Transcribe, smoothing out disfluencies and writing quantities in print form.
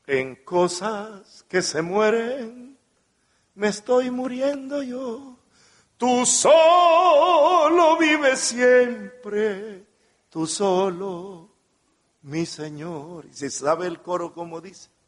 En cosas que se mueren, me estoy muriendo yo. Tú solo vives siempre, tú solo, mi Señor. Y se sabe el coro como dice.